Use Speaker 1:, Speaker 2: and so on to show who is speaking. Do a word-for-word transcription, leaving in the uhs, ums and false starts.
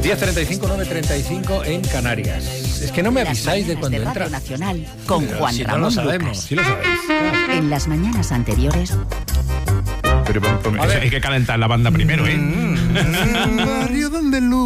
Speaker 1: diez treinta y cinco, nueve treinta y cinco en Canarias. Es que no me avisáis de cuando
Speaker 2: de
Speaker 1: entra.
Speaker 2: Radio Nacional con
Speaker 1: Pero
Speaker 2: Juan
Speaker 1: si
Speaker 2: Ramón
Speaker 1: no lo sabemos,
Speaker 2: Lucas.
Speaker 1: si lo sabéis. Claro.
Speaker 2: En las mañanas anteriores.
Speaker 3: Pero, pero, pero, hay que calentar la banda primero, ¿eh?
Speaker 1: Barrio donde luz.